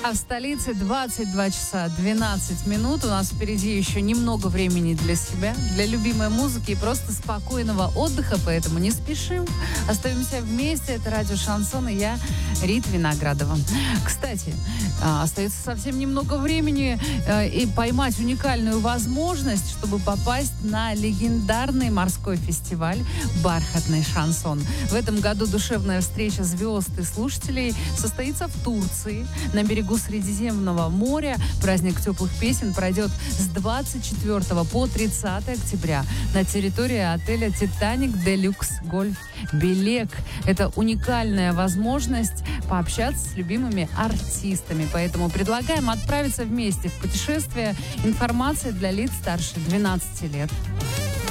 А в столице 22 часа 12 минут. У нас впереди еще немного времени для себя, для любимой музыки и просто спокойного отдыха, поэтому не спешим. Остаемся вместе. Это радио «Шансон» и я, Рита Виноградова. Кстати, остается совсем немного времени и поймать уникальную возможность, чтобы попасть на легендарный морской фестиваль «Бархатный шансон». В этом году душевная встреча звезд и слушателей состоится в Турции, на берегу Средиземного моря. Праздник теплых песен пройдет с 24 по 30 октября на территории отеля «Титаник Делюкс Гольф Белек». Это уникальная возможность пообщаться с любимыми артистами. Поэтому предлагаем отправиться вместе в путешествие. Информация для лиц старше 12 лет.